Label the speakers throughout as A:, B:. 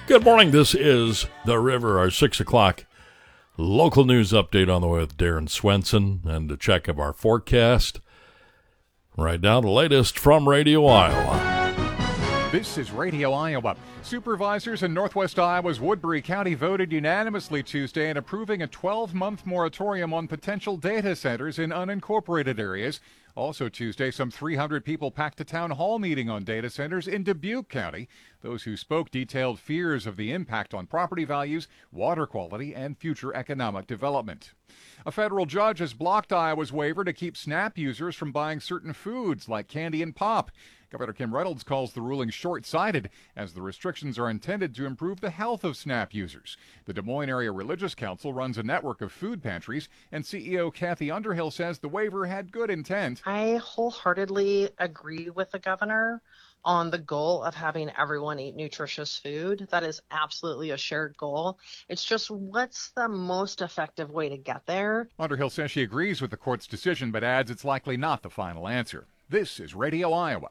A: Good morning. This is The River, our 6 o'clock local news update on the way with Darren Swenson and a check of our forecast. Right now, the latest from Radio Iowa.
B: This is Radio Iowa. Supervisors in Northwest Iowa's Woodbury County voted unanimously Tuesday in approving a 12-month moratorium on potential data centers in unincorporated areas. Also Tuesday, some 300 people packed a town hall meeting on data centers in Dubuque County. Those who spoke detailed fears of the impact on property values, water quality, and future economic development. A federal judge has blocked Iowa's waiver to keep SNAP users from buying certain foods like candy and pop. Governor Kim Reynolds calls the ruling short-sighted, as the restrictions are intended to improve the health of SNAP users. The Des Moines Area Religious Council runs a network of food pantries, and CEO Kathy Underhill says the waiver had good intent.
C: I wholeheartedly agree with the governor on the goal of having everyone eat nutritious food. That is absolutely a shared goal. It's just, what's the most effective way to get there?
B: Underhill says she agrees with the court's decision, but adds it's likely not the final answer. This is Radio Iowa.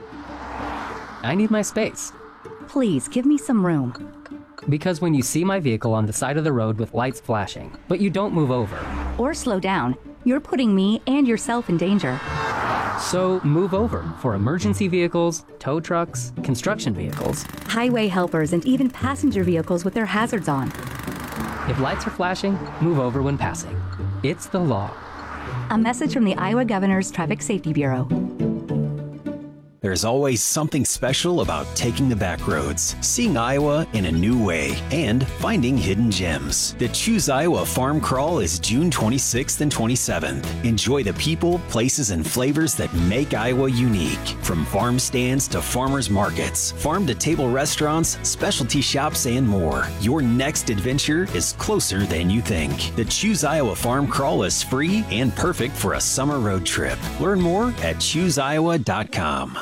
D: I need my space.
E: Please give me some room.
D: Because when you see my vehicle on the side of the road with lights flashing, but you don't move over.
E: Or slow down, you're putting me and yourself in danger.
D: So move over for emergency vehicles, tow trucks, construction vehicles,
E: highway helpers, and even passenger vehicles with their hazards on.
D: If lights are flashing, move over when passing. It's the law.
E: A message from the Iowa Governor's Traffic Safety Bureau.
F: There's always something special about taking the back roads, seeing Iowa in a new way, and finding hidden gems. The Choose Iowa Farm Crawl is June 26th and 27th. Enjoy the people, places, and flavors that make Iowa unique. From farm stands to farmers markets, farm-to-table restaurants, specialty shops, and more. Your next adventure is closer than you think. The Choose Iowa Farm Crawl is free and perfect for a summer road trip. Learn more at chooseiowa.com.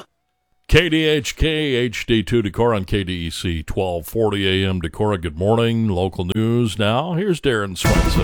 A: KDHK HD2 Decorah on KDEC 1240 AM Decorah. Good morning. Local news now. Here's Darren Swenson.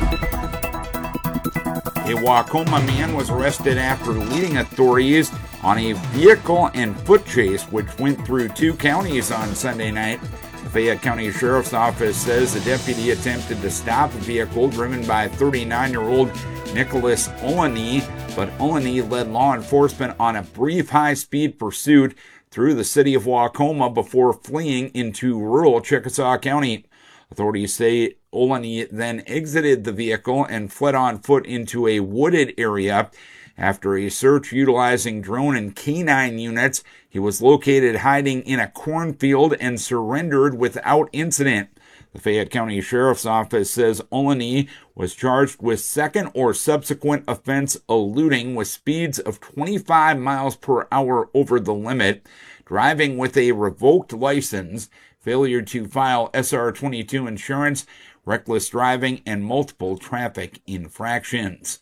G: A Wacoma man was arrested after leading authorities on a vehicle and foot chase which went through 2 counties on Sunday night. The Fayette County Sheriff's Office says the deputy attempted to stop a vehicle driven by 39-year-old Nicholas Olney, but Olney led law enforcement on a brief high-speed pursuit through the city of Wacoma before fleeing into rural Chickasaw County. Authorities say Olney then exited the vehicle and fled on foot into a wooded area. After a search utilizing drone and canine units, he was located hiding in a cornfield and surrendered without incident. The Fayette County Sheriff's Office says Olney was charged with second or subsequent offense eluding with speeds of 25 miles per hour over the limit, driving with a revoked license, failure to file SR-22 insurance, reckless driving, and multiple traffic infractions.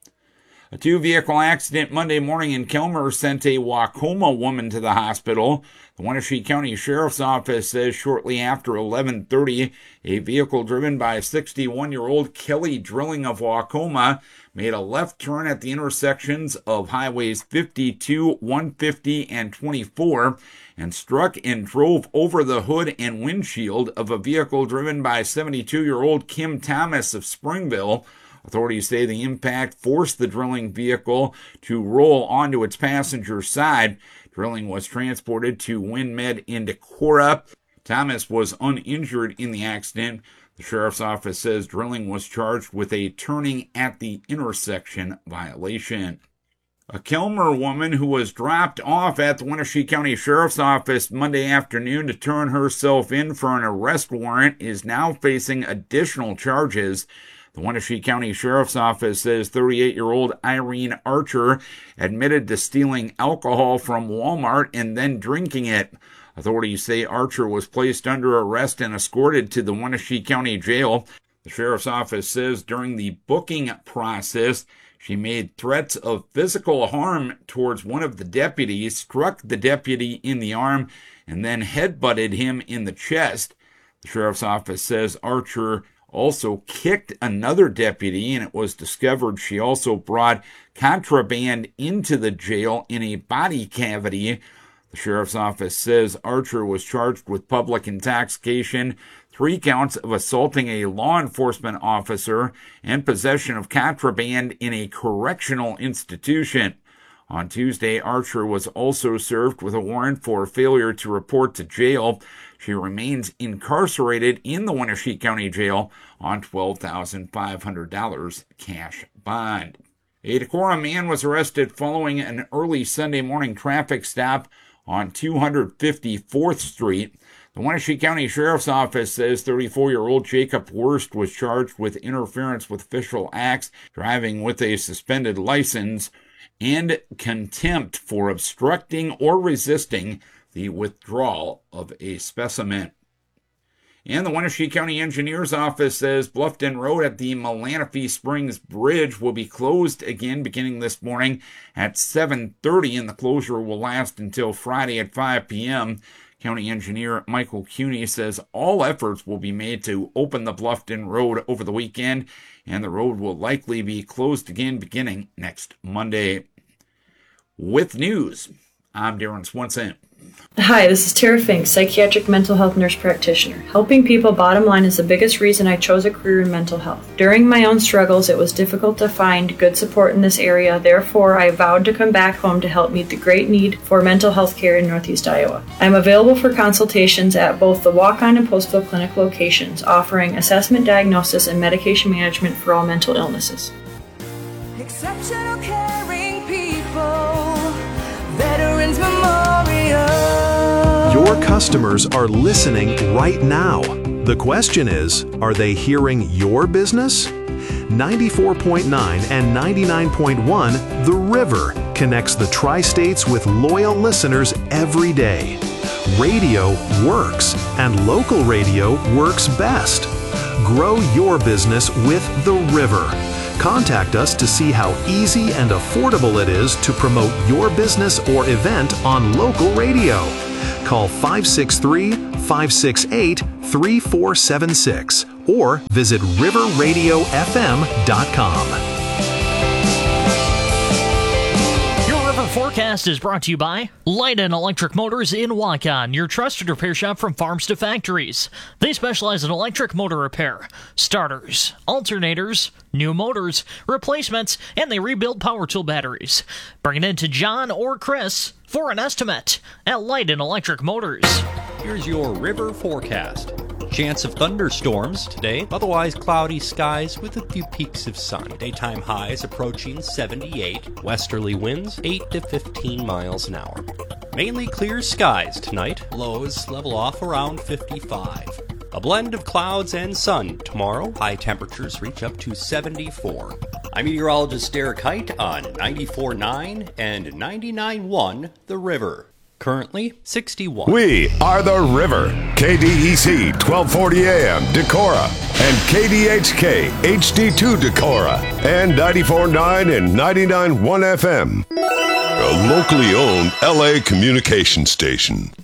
G: A 2-vehicle accident Monday morning in Kelmer sent a Wacoma woman to the hospital. The Wenatchee County Sheriff's Office says shortly after 11:30, a vehicle driven by 61-year-old Kelly Drilling of Wacoma made a left turn at the intersections of highways 52, 150, and 24 and struck and drove over the hood and windshield of a vehicle driven by 72-year-old Kim Thomas of Springville. Authorities say the impact forced the drilling vehicle to roll onto its passenger side. Drilling was transported to WinMed in Decorah. Thomas was uninjured in the accident. The sheriff's office says Drilling was charged with a turning at the intersection violation. A Kelmer woman who was dropped off at the Wenatchee County Sheriff's Office Monday afternoon to turn herself in for an arrest warrant is now facing additional charges. The Wenatchee County Sheriff's Office says 38-year-old Irene Archer admitted to stealing alcohol from Walmart and then drinking it. Authorities say Archer was placed under arrest and escorted to the Wenatchee County Jail. The Sheriff's Office says during the booking process, she made threats of physical harm towards one of the deputies, struck the deputy in the arm, and then headbutted him in the chest. The Sheriff's Office says Archer also kicked another deputy, and it was discovered she also brought contraband into the jail in a body cavity. The sheriff's office says Archer was charged with public intoxication, 3 counts of assaulting a law enforcement officer, and possession of contraband in a correctional institution. On Tuesday, Archer was also served with a warrant for failure to report to jail. She remains incarcerated in the Wenatchee County Jail on $12,500 cash bond. A Decorah man was arrested following an early Sunday morning traffic stop on 254th Street. The Wenatchee County Sheriff's Office says 34-year-old Jacob Wurst was charged with interference with official acts, driving with a suspended license, and contempt for obstructing or resisting the withdrawal of a specimen. And the Wenatchee County Engineer's Office says Bluffton Road at the Melanophy Springs Bridge will be closed again beginning this morning at 7:30, and the closure will last until Friday at 5 p.m. County Engineer Michael Cuney says all efforts will be made to open the Bluffton Road over the weekend, and the road will likely be closed again beginning next Monday. With news, I'm Darren Swenson.
H: Hi, this is Tara Fink, psychiatric mental health nurse practitioner. Helping people, bottom line, is the biggest reason I chose a career in mental health. During my own struggles, it was difficult to find good support in this area. Therefore, I vowed to come back home to help meet the great need for mental health care in Northeast Iowa. I'm available for consultations at both the Walk-On and Postville Clinic locations, offering assessment, diagnosis, and medication management for all mental illnesses.
I: Exceptional caring people, Veterans Memorial.
J: Your customers are listening right now. The question is, are they hearing your business? 94.9 and 99.1 The River connects the Tri-States with loyal listeners every day. Radio works, and local radio works best. Grow your business with The River. Contact us to see how easy and affordable it is to promote your business or event on local radio. Call 563-568-3476 or visit riverradiofm.com.
K: Your River Forecast is brought to you by Light and Electric Motors in Walk-On, your trusted repair shop from farms to factories. They specialize in electric motor repair, starters, alternators, new motors, replacements, and they rebuild power tool batteries. Bring it in to John or Chris for an estimate at Light and Electric Motors.
L: Here's your river forecast. Chance of thunderstorms today, otherwise cloudy skies with a few peaks of sun. Daytime highs approaching 78, westerly winds 8 to 15 miles an hour. Mainly clear skies tonight, lows level off around 55. A blend of clouds and sun tomorrow, high temperatures reach up to 74. I'm meteorologist Derek Height on 94.9 and 99.1 The River. Currently 61.
M: We are The River, KDEC 1240 AM Decorah, and KDHK HD2 Decorah, and 94.9 and 99.1 FM. A locally owned LA communication station.